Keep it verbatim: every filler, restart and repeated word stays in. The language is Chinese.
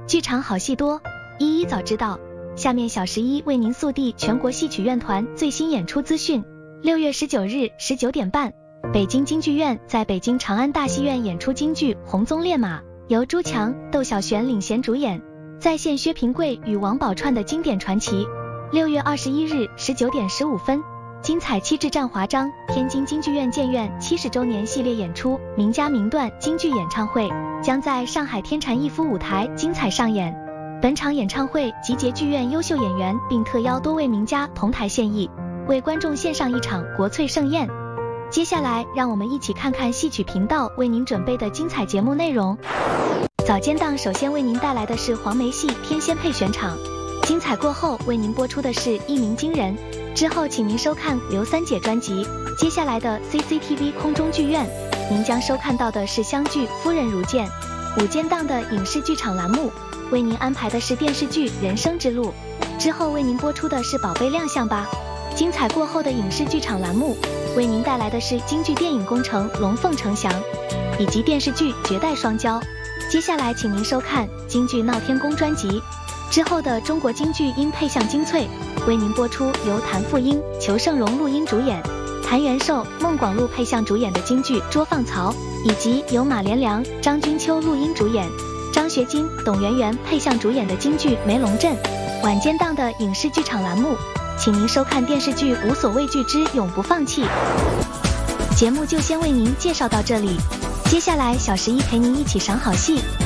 剧场好戏多，一一早知道。下面小十一为您速递全国戏曲院团最新演出资讯。六月十九日十九点半，北京京剧院在北京长安大戏院演出京剧《红鬃烈马》，由朱强、窦小璇领衔主演，再现薛平贵与王宝钏的经典传奇。六月二十一日十九点十五分，精彩气质战华章天津京剧院建院七十周年系列演出名家名段京剧演唱会将在上海天蟾逸夫舞台精彩上演。本场演唱会集结剧院优秀演员，并特邀多位名家同台献艺，为观众献上一场国粹盛宴。接下来让我们一起看看戏曲频道为您准备的精彩节目内容。早间档首先为您带来的是黄梅戏天仙配选场，精彩过后为您播出的是一鸣惊人，之后请您收看刘三姐专辑。接下来的 C C T V 空中剧院，您将收看到的是湘剧夫人如见。午间档的影视剧场栏目为您安排的是电视剧人生之路，之后为您播出的是宝贝亮相吧。精彩过后的影视剧场栏目为您带来的是京剧电影工程龙凤呈祥，以及电视剧绝代双骄。接下来请您收看京剧闹天宫专辑，之后的中国京剧音配相精粹为您播出由谭富英、裘盛荣录音主演，谭元寿、孟广禄配相主演的京剧捉放曹，以及由马连良、张君秋录音主演，张学金、董媛媛配相主演的京剧梅龙镇。晚间档的影视剧场栏目，请您收看电视剧无所畏惧之永不放弃。节目就先为您介绍到这里，接下来小十一陪您一起赏好戏。